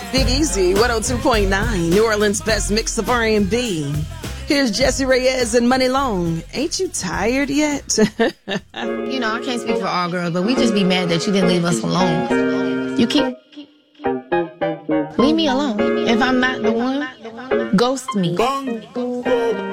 Big Easy, 102.9, New Orleans' best mix of R&B. Here's Jessie Reyez and Money Long. Ain't you tired yet? You know, I can't speak for all girls, but we just be mad that you didn't leave us alone. You keep... Leave me alone. If I'm not the one, ghost me.